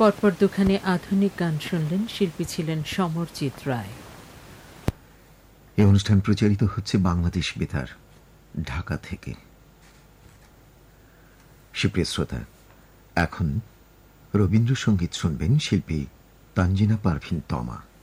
পরপর দুখানে আধুনিক গান শুনলেন। শিল্পী ছিলেন সমরজিৎ রায়। এই অনুষ্ঠান প্রচারিত হচ্ছে বাংলাদেশ বেতার, ঢাকা থেকে। সুপ্রিয় শ্রোতা, এখন রবীন্দ্রসঙ্গীত শুনবেন শিল্পী তানজিনা পারভীন তমা।